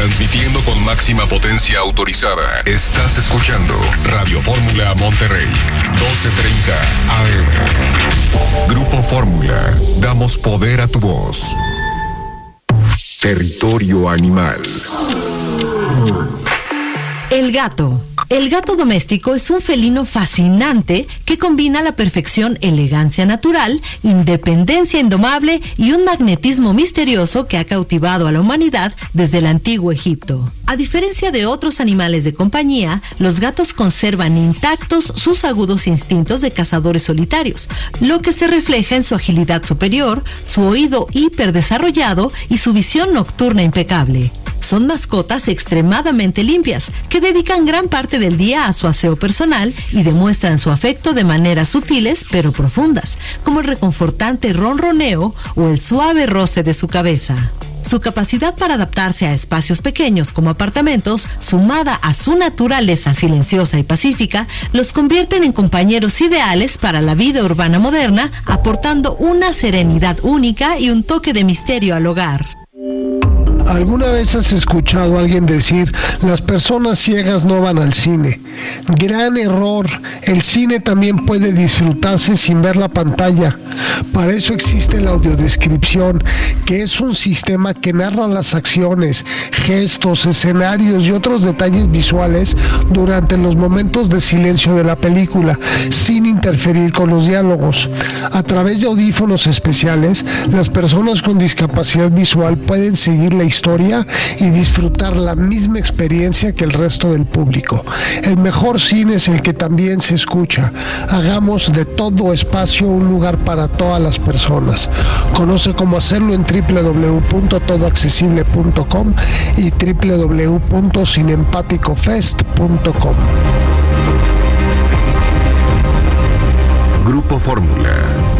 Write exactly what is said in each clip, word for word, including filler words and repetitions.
Transmitiendo con máxima potencia autorizada. Estás escuchando Radio Fórmula Monterrey, doce treinta A M. Grupo Fórmula, damos poder a tu voz. Territorio animal. El gato. El gato doméstico es un felino fascinante que combina a la perfección elegancia natural, independencia indomable y un magnetismo misterioso que ha cautivado a la humanidad desde el antiguo Egipto. A diferencia de otros animales de compañía, los gatos conservan intactos sus agudos instintos de cazadores solitarios, lo que se refleja en su agilidad superior, su oído hiperdesarrollado y su visión nocturna impecable. Son mascotas extremadamente limpias, que dedican gran parte del día a su aseo personal y demuestran su afecto de maneras sutiles pero profundas, como el reconfortante ronroneo o el suave roce de su cabeza. Su capacidad para adaptarse a espacios pequeños como apartamentos, sumada a su naturaleza silenciosa y pacífica, los convierten en compañeros ideales para la vida urbana moderna, aportando una serenidad única y un toque de misterio al hogar. ¿Alguna vez has escuchado a alguien decir, las personas ciegas no van al cine? Gran error, el cine también puede disfrutarse sin ver la pantalla. Para eso existe la audiodescripción, que es un sistema que narra las acciones, gestos, escenarios y otros detalles visuales durante los momentos de silencio de la película, sin interferir con los diálogos. A través de audífonos especiales, las personas con discapacidad visual pueden seguir la historia y disfrutar la misma experiencia que el resto del público. El mejor cine es el que también se escucha. Hagamos de todo espacio un lugar para todas las personas. Conoce cómo hacerlo en doble u doble u doble u punto todo accesible punto com y doble u doble u doble u punto cinempaticofest punto com. Grupo Fórmula.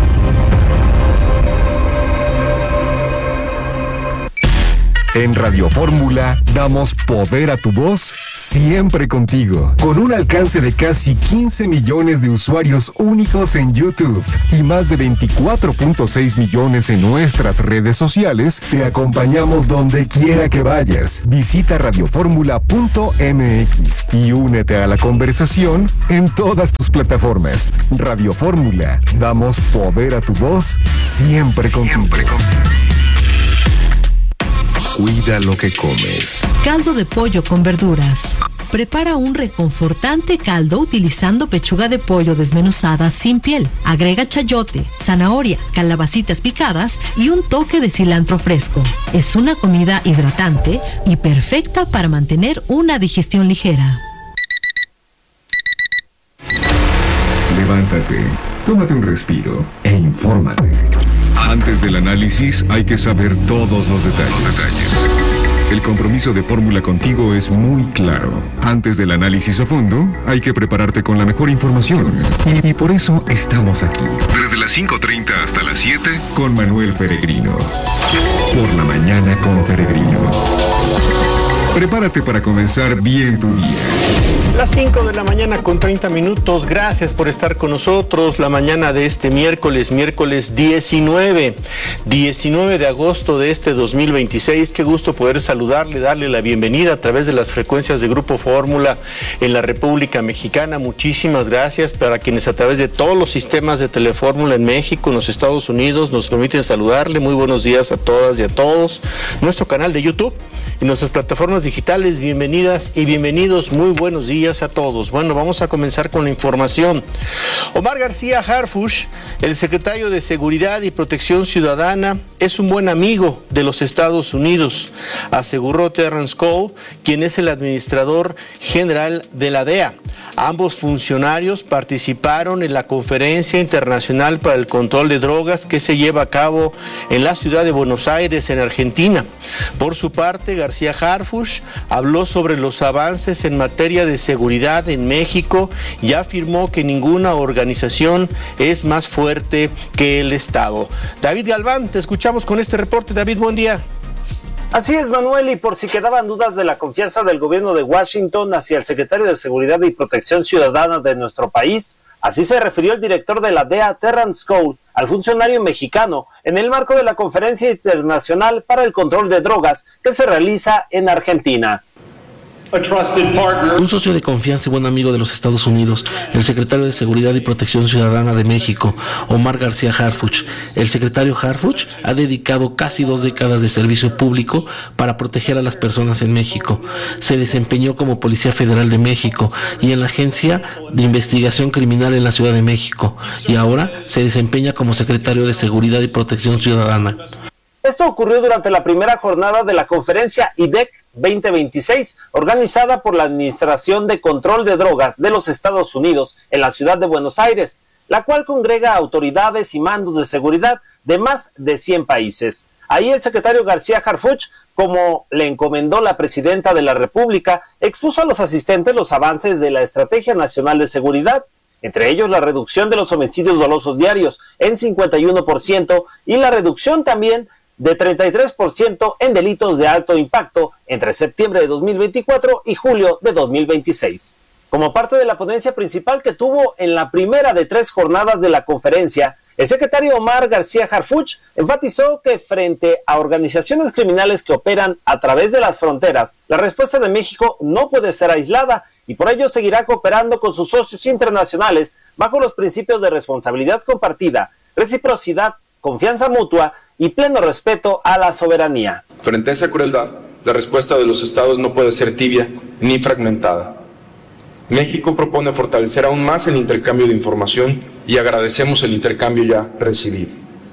En Radio Fórmula damos poder a tu voz siempre contigo. Con un alcance de casi quince millones de usuarios únicos en YouTube y más de veinticuatro punto seis millones en nuestras redes sociales, te acompañamos donde quiera que vayas. Visita radioformula punto m x y únete a la conversación en todas tus plataformas. Radio Fórmula, damos poder a tu voz siempre contigo. Siempre contigo. Cuida lo que comes. Caldo de pollo con verduras. Prepara un reconfortante caldo utilizando pechuga de pollo desmenuzada sin piel. Agrega chayote, zanahoria, calabacitas picadas y un toque de cilantro fresco. Es una comida hidratante y perfecta para mantener una digestión ligera. Levántate, tómate un respiro e infórmate. Antes del análisis hay que saber todos los detalles. Los detalles. El compromiso de Fórmula contigo es muy claro. Antes del análisis a fondo, hay que prepararte con la mejor información. Y, y por eso estamos aquí. Desde las cinco treinta hasta las siete, con Manuel Peregrino. Por la mañana con Peregrino. Prepárate para comenzar bien tu día. Las cinco de la mañana con treinta minutos. Gracias por estar con nosotros la mañana de este miércoles, miércoles diecinueve, diecinueve de agosto de este dos mil veintiséis. Qué gusto poder saludarle, darle la bienvenida a través de las frecuencias de Grupo Fórmula en la República Mexicana. Muchísimas gracias para quienes a través de todos los sistemas de Telefórmula en México, en los Estados Unidos, nos permiten saludarle. Muy buenos días a todas y a todos. Nuestro canal de YouTube y nuestras plataformas digitales, bienvenidas y bienvenidos, muy buenos días a todos. Bueno, vamos a comenzar con la información. Omar García Harfuch, el secretario de Seguridad y Protección Ciudadana, es un buen amigo de los Estados Unidos, aseguró Terrence Cole, quien es el administrador general de la D E A. Ambos funcionarios participaron en la Conferencia Internacional para el Control de Drogas que se lleva a cabo en la ciudad de Buenos Aires, en Argentina. Por su parte, García Harfuch habló sobre los avances en materia de seguridad en México y afirmó que ninguna organización es más fuerte que el Estado. David Galván, te escuchamos con este reporte. David, buen día. Así es, Manuel, y por si quedaban dudas de la confianza del gobierno de Washington hacia el secretario de Seguridad y Protección Ciudadana de nuestro país, así se refirió el director de la D E A, Terrence Cole, al funcionario mexicano en el marco de la Conferencia Internacional para el Control de Drogas que se realiza en Argentina. Un socio de confianza y buen amigo de los Estados Unidos, el secretario de Seguridad y Protección Ciudadana de México, Omar García Harfuch. El secretario Harfuch ha dedicado casi dos décadas de servicio público para proteger a las personas en México. Se desempeñó como Policía Federal de México y en la Agencia de Investigación Criminal en la Ciudad de México, y ahora se desempeña como secretario de Seguridad y Protección Ciudadana. Esto ocurrió durante la primera jornada de la conferencia I D E C veinte veintiséis, organizada por la Administración de Control de Drogas de los Estados Unidos en la ciudad de Buenos Aires, la cual congrega autoridades y mandos de seguridad de más de cien países. Ahí el secretario García Harfuch, como le encomendó la presidenta de la República, expuso a los asistentes los avances de la Estrategia Nacional de Seguridad, entre ellos la reducción de los homicidios dolosos diarios en cincuenta y uno por ciento y la reducción también de treinta y tres por ciento en delitos de alto impacto entre septiembre de dos mil veinticuatro y julio de dos mil veintiséis. Como parte de la ponencia principal que tuvo en la primera de tres jornadas de la conferencia, el secretario Omar García Harfuch enfatizó que frente a organizaciones criminales que operan a través de las fronteras, la respuesta de México no puede ser aislada y por ello seguirá cooperando con sus socios internacionales bajo los principios de responsabilidad compartida, reciprocidad, confianza mutua y pleno respeto a la soberanía. Frente a esa crueldad, la respuesta de los estados no puede ser tibia ni fragmentada. México propone fortalecer aún más el intercambio de información y agradecemos el intercambio ya recibido.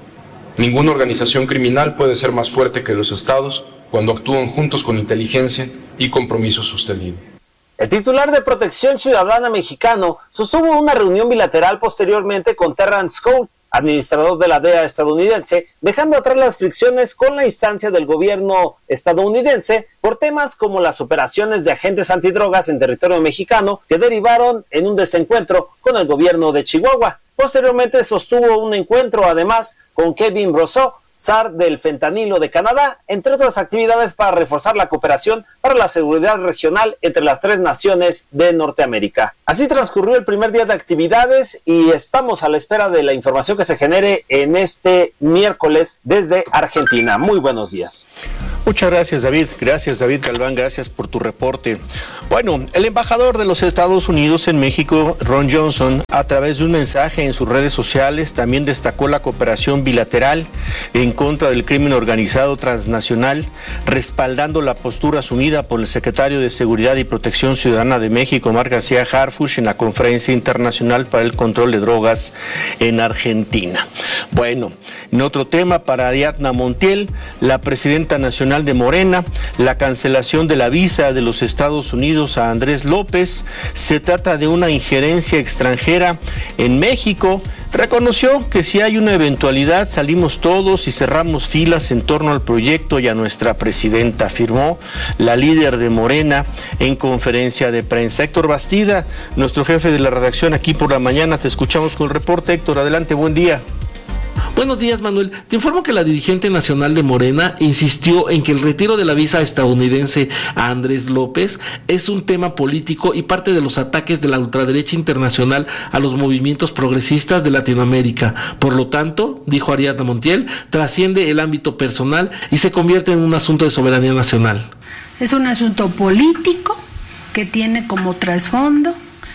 Ninguna organización criminal puede ser más fuerte que los estados cuando actúan juntos con inteligencia y compromiso sostenible. El titular de Protección Ciudadana mexicano sostuvo una reunión bilateral posteriormente con Terrence Cole, administrador de la D E A estadounidense, dejando atrás las fricciones con la instancia del gobierno estadounidense por temas como las operaciones de agentes antidrogas en territorio mexicano que derivaron en un desencuentro con el gobierno de Chihuahua. Posteriormente sostuvo un encuentro además con Kevin Brousseau, zar del fentanilo de Canadá, entre otras actividades para reforzar la cooperación para la seguridad regional entre las tres naciones de Norteamérica. Así transcurrió el primer día de actividades y estamos a la espera de la información que se genere en este miércoles desde Argentina. Muy buenos días. Muchas gracias, David. Gracias, David Galván. Gracias por tu reporte. Bueno, el embajador de los Estados Unidos en México, Ron Johnson, a través de un mensaje en sus redes sociales, también destacó la cooperación bilateral en contra del crimen organizado transnacional, respaldando la postura asumida por el secretario de Seguridad y Protección Ciudadana de México, Omar García Harfuch, en la Conferencia Internacional para el Control de Drogas en Argentina. Bueno, en otro tema, para Ariadna Montiel, la presidenta nacional de Morena, la cancelación de la visa de los Estados Unidos a Andrés López, se trata de una injerencia extranjera en México. Reconoció que si hay una eventualidad salimos todos y cerramos filas en torno al proyecto y a nuestra presidenta, afirmó la líder de Morena en conferencia de prensa. Héctor Bastida, nuestro jefe de la redacción aquí por la mañana, te escuchamos con el reporte. Héctor, adelante, buen día. Buenos días, Manuel. Te informo que la dirigente nacional de Morena insistió en que el retiro de la visa estadounidense a Andrés López es un tema político y parte de los ataques de la ultraderecha internacional a los movimientos progresistas de Latinoamérica. Por lo tanto, dijo Ariadna Montiel, trasciende el ámbito personal y se convierte en un asunto de soberanía nacional. Es un asunto político que tiene como trasfondo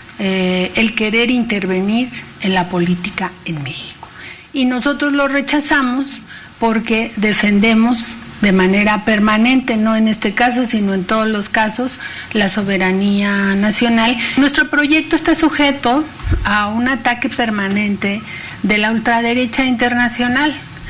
eh, el querer intervenir en la política en México. Y nosotros lo rechazamos porque defendemos de manera permanente, no en este caso, sino en todos los casos, la soberanía nacional. Nuestro proyecto está sujeto a un ataque permanente de la ultraderecha internacional.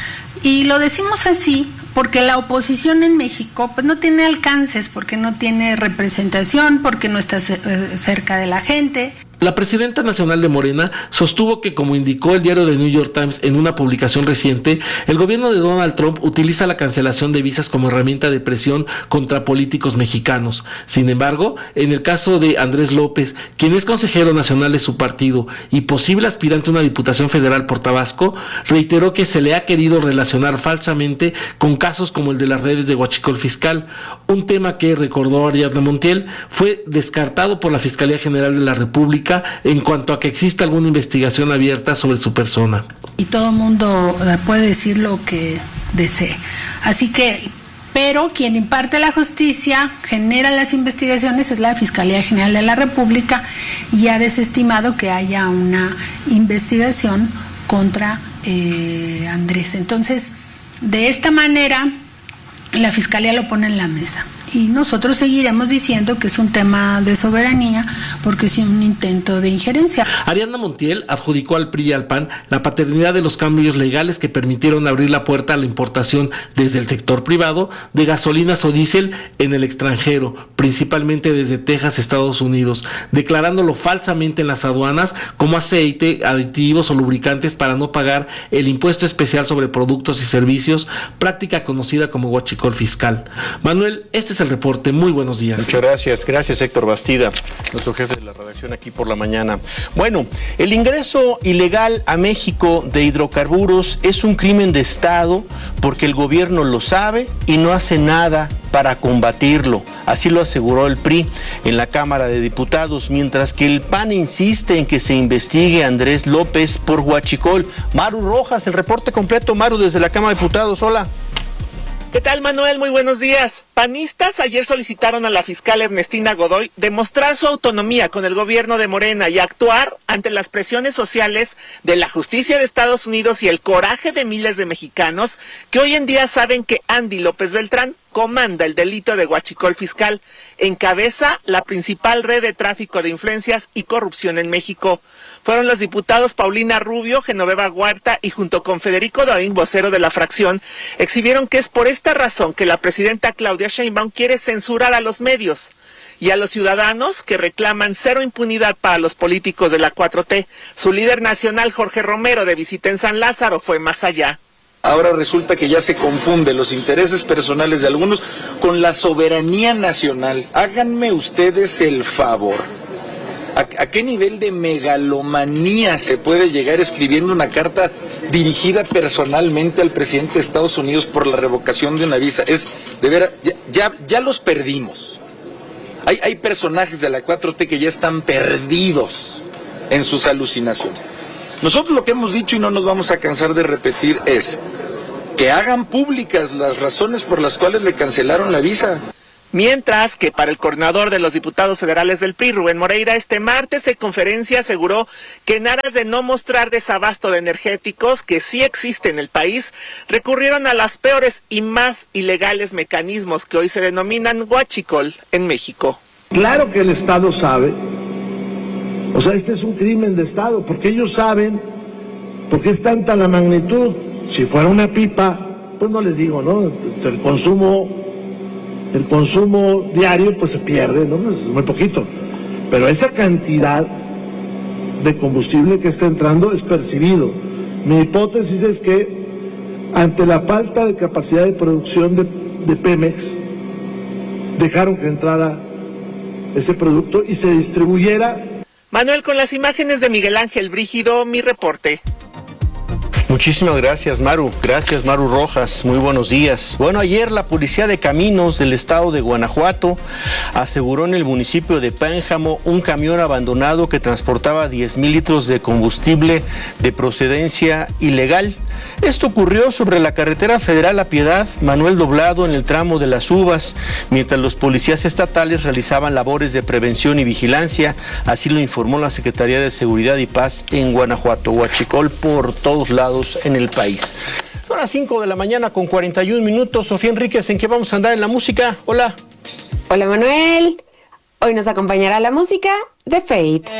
Y lo decimos así porque la oposición en México pues no tiene alcances, porque no tiene representación, porque no está cerca de la gente. La presidenta nacional de Morena sostuvo que, como indicó el diario The New York Times en una publicación reciente, el gobierno de Donald Trump utiliza la cancelación de visas como herramienta de presión contra políticos mexicanos. Sin embargo, en el caso de Andrés López, quien es consejero nacional de su partido y posible aspirante a una diputación federal por Tabasco, reiteró que se le ha querido relacionar falsamente con casos como el de las redes de huachicol fiscal, un tema que, recordó Ariadna Montiel, fue descartado por la Fiscalía General de la República en cuanto a que exista alguna investigación abierta sobre su persona. Y todo el mundo puede decir lo que desee. Así que, pero quien imparte la justicia, genera las investigaciones, es la Fiscalía General de la República, y ha desestimado que haya una investigación contra eh, Andrés. Entonces, de esta manera, la Fiscalía lo pone en la mesa. Y nosotros seguiremos diciendo que es un tema de soberanía porque es un intento de injerencia. Ariadna Montiel adjudicó al P R I y al P A N la paternidad de los cambios legales que permitieron abrir la puerta a la importación desde el sector privado de gasolinas o diésel en el extranjero, principalmente desde Texas, Estados Unidos, declarándolo falsamente en las aduanas como aceite, aditivos o lubricantes para no pagar el impuesto especial sobre productos y servicios, práctica conocida como huachicol fiscal. Manuel, este es el reporte. Muy buenos días. Muchas gracias. Gracias, Héctor Bastida, nuestro jefe de la redacción aquí por la mañana. Bueno, el ingreso ilegal a México de hidrocarburos es un crimen de Estado porque el gobierno lo sabe y no hace nada para combatirlo. Así lo aseguró el P R I en la Cámara de Diputados, mientras que el P A N insiste en que se investigue a Andrés López por huachicol. Maru Rojas, el reporte completo. Maru, desde la Cámara de Diputados. Hola. ¿Qué tal, Manuel? Muy buenos días. Panistas ayer solicitaron a la fiscal Ernestina Godoy demostrar su autonomía con el gobierno de Morena y actuar ante las presiones sociales de la justicia de Estados Unidos y el coraje de miles de mexicanos que hoy en día saben que Andy López Beltrán comanda el delito de huachicol fiscal, encabeza la principal red de tráfico de influencias y corrupción en México. Fueron los diputados Paulina Rubio, Genoveva Huerta y junto con Federico Doín, vocero de la fracción, exhibieron que es por esta razón que la presidenta Claudia Sheinbaum quiere censurar a los medios y a los ciudadanos que reclaman cero impunidad para los políticos de la cuatro T. Su líder nacional, Jorge Romero, de visita en San Lázaro, fue más allá. Ahora resulta que ya se confunde los intereses personales de algunos con la soberanía nacional. Háganme ustedes el favor. ¿A, a qué nivel de megalomanía se puede llegar escribiendo una carta dirigida personalmente al presidente de Estados Unidos por la revocación de una visa? Es, de veras, ya, ya, ya los perdimos. Hay, hay personajes de la cuatro T que ya están perdidos en sus alucinaciones. Nosotros lo que hemos dicho y no nos vamos a cansar de repetir es que hagan públicas las razones por las cuales le cancelaron la visa. Mientras que para el coordinador de los diputados federales del P R I, Rubén Moreira, este martes en conferencia aseguró que en aras de no mostrar desabasto de energéticos que sí existe en el país, recurrieron a las peores y más ilegales mecanismos que hoy se denominan huachicol en México. Claro que el Estado sabe. O sea, este es un crimen de Estado, porque ellos saben por qué es tanta la magnitud. Si fuera una pipa, pues no les digo, ¿no? El consumo, el consumo diario, pues se pierde, ¿no? Es muy poquito. Pero esa cantidad de combustible que está entrando es percibido. Mi hipótesis es que, ante la falta de capacidad de producción de, de Pemex, dejaron que entrara ese producto y se distribuyera. Manuel, con las imágenes de Miguel Ángel Brígido, mi reporte. Muchísimas gracias, Maru. Gracias, Maru Rojas. Muy buenos días. Bueno, ayer la Policía de Caminos del estado de Guanajuato aseguró en el municipio de Pénjamo un camión abandonado que transportaba diez mil litros de combustible de procedencia ilegal. Esto ocurrió sobre la carretera federal La Piedad, Manuel Doblado, en el tramo de Las Uvas, mientras los policías estatales realizaban labores de prevención y vigilancia. Así lo informó la Secretaría de Seguridad y Paz en Guanajuato. Huachicol por todos lados en el país. Son las cinco de la mañana con cuarenta y un minutos. Sofía Enríquez, ¿en qué vamos a andar en la música? Hola. Hola, Manuel. Hoy nos acompañará la música de Fate.